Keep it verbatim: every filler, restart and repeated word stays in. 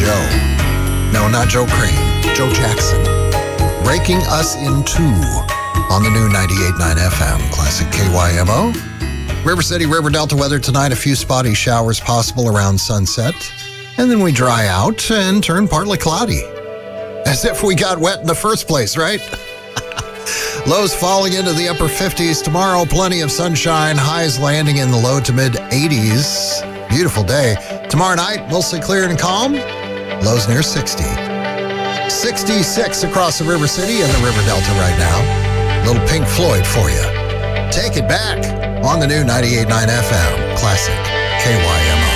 Joe. No, not Joe Crane. Joe Jackson. Breaking us in two on the new ninety-eight point nine F M. Classic K Y M O. River City, River Delta weather tonight. A few spotty showers possible around sunset. And then we dry out and turn partly cloudy. As if we got wet in the first place, right? Lows falling into the upper fifties tomorrow. Plenty of sunshine. Highs landing in the low to mid eighties. Beautiful day. Tomorrow night, mostly clear and calm. Lows near sixty. sixty-six across the River City and the River Delta right now. Little Pink Floyd for you. Take it back on the new ninety-eight point nine F M. Classic K Y M O.